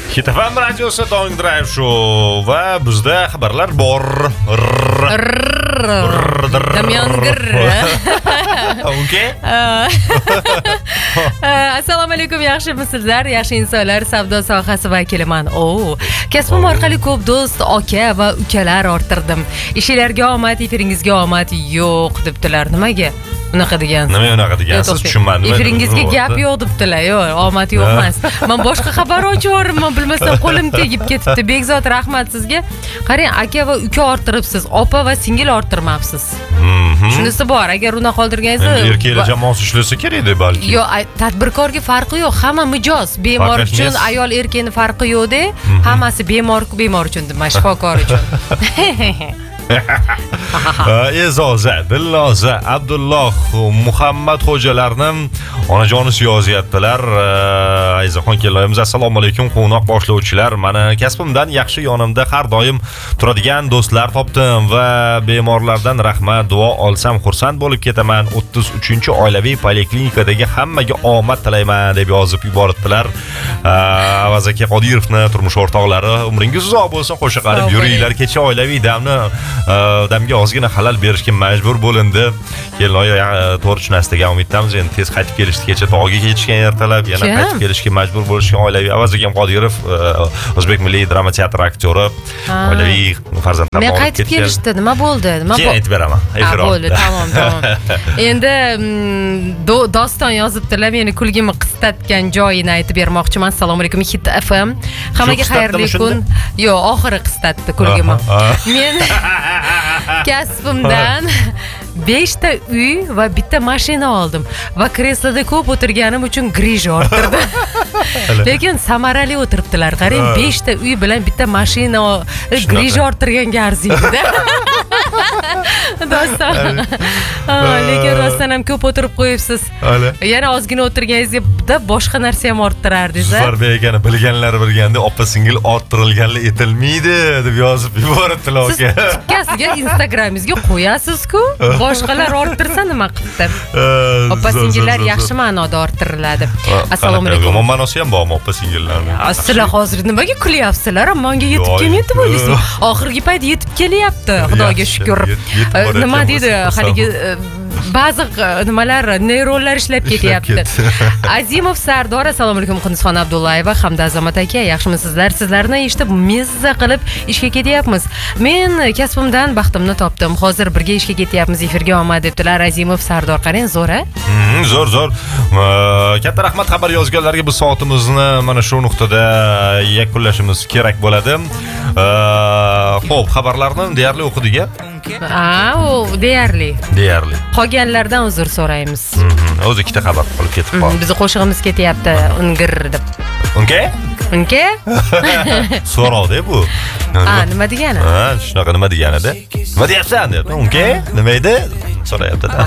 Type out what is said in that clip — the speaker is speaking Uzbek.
Kitafam radiosi Dong Drive Show va bizda xabarlar bor. Damyon Okay? Assalomu alaykum, yaxshimisizlar? Yaxshi insonlar, savdo sohasi vakiliman. Kasbim orqali ko'p do'st, aka va ukalar orttirdim. Ishingizga omad, efiringizga omad yo'q debdilar. Nimaga? Unaqa degansiz. Nima unaqa degansiz? Tushunmadim. Efiringizga gap yo'q debdilar. Yo'q, omad yo'q emas. Men boshqa xabar ochvorman, bilmasam qo'lim tegib ketibdi. Bekzod, rahmat sizga. Qarang, aka va uka orttiribsiz, opa va singil orttirmabsiz. Shunisi bor. Agar uni qoldirgansiz, erkaklar jamoasi ishlasa kerak-da balki. Yo'q, tadbirkorga farqi yo'q. Hamma mijoz. Bemor uchun ayol erkakning farqi yo'q-da. Hammasi bemor uchun, shifokor uchun. E'zoza, Dilnoza, Abdulloh, Muhammad xo'jalarning onajonisi yozyaptilar. Ayzaxon kellaymiz. Assalomu alaykum qo'noq boshlovchilar. Meni kasbimdan yaxshi yonimda har doim turadigan do'stlar topdim va bemorlardan rahmat, duo olsam xursand bo'lib ketaman. 33-oilaviy poliklinikadagi hammaga omad tilayman deb yozib yuboribdilar. Avaz aka Qodirovni turmush o'rtoqlari, umringiz uzoq bo'lsin, qo'sha qarib yuringlar. Kecha oilaviy damga ozgina xalal berishga majbur bo'lindi. Kelinoyi to'g'ri tushunasiga umiddamiz. Endi tez qaytib kelishdi. Kecha tog'ga ketishgan ertalab, yana qaytib kelishga majbur bo'lishgan oilaviy Avaz aka Qodirov, O'zbek milliy drama teatri aktyorı, oilaviy farzandlar men qaytib kelishdi. Nima bo'ldi? Keyin aytib beraman. Bo'ldi, tamom. Endi doston yozibdilar, meni kulgimni qistatgan joyini aytib bermoqchiman. Assalomu alaykum Hit FM. Hammaga xayrli kun. Yo'q, oxiri qistatdi kulgimni. Men kasbimdan 5 ta uy va bitta mashina oldim va kresloda ko'p o'tirganim uchun grij orttirdi. Lekin samarali o'tiribdilar. Qarang, 5 ta uy bilan bitta mashina grij orttirganga arziydi. Doston. Lekin rostdan ham ko'p o'tirib qo'yibsiz. Yana ozgina o'tirganingizda boshqa narsa ham orttirardingiz. Zufarбек akani bilganlari bilganda opa singil orttirilganli etilmaydi deb yozib yuboribdilar aka. Tikkasiga Instagramingizga qo'yasiz-ku. Boshqalar orttirsa nima qildi? Opa singillar yaxshi ma'noda orttiriladi. Assalomu alaykum. Yomon ma'nosi ham bormi opa singillarning? Sizlar hozir nimaga kulyapsizlar? Menga yetib kelmayapti bo'lisizmi? Oxirgi payt yetib kelyapti, Xudoga shukr. Nima deydi, haligi ba'zi nimalar, neyronlar ishlab ketyapti. Azimov Sardor, assalomu alaykum Qunduzxon Abdullayeva hamda Azamat aka, yaxshimisizlar? Sizlarni eshitib mezza qilib ishga ketyapmiz. Men kasbimdan baxtimni topdim. Hozir birga ishga ketyapmiz. Efirga omad debdilar. Azimov Sardor, qarang, zo'r-a? Zo'r. Katta rahmat xabar yozganlarga. Bu soatimizni mana shu nuqtada yakunlashimiz kerak bo'ladi. Xo'p, xabarlarni deyarli o'qidik-a? Deyarli. Qolganlardan uzr so'raymiz. O'zi ikkita xabar qolib ketib qoldi. Bizni qo'shig'imiz ketyapti, ungir deb. Unga? So'rovda bu. Nima degani? Shunaqa nima deganida? Nima deyapsan deb. Unga? Nima edi? So'rayapti-da.